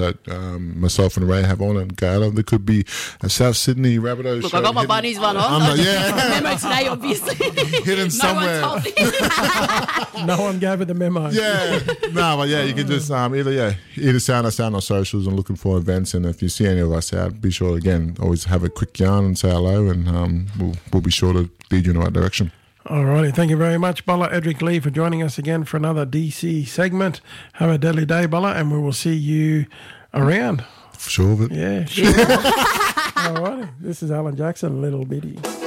that myself and Ray have on and Gala. There could be a South Sydney Rabbitohs. Look, I got my bunnies one on. Memo today, obviously. Hidden somewhere. No one gave it the memo. Yeah. No, but yeah, you can just either sound us out on socials and looking for events. And if you see any of us out, be sure, again, always have a quick yarn and say hello, and we'll be sure to lead you in the right direction. All righty. Thank you very much, Bala Edric Lee, for joining us again for another DC segment. Have a deadly day, Bala, and we will see you around. For sure of it. Yeah, sure. All righty. This is Alan Jackson, Little Bitty.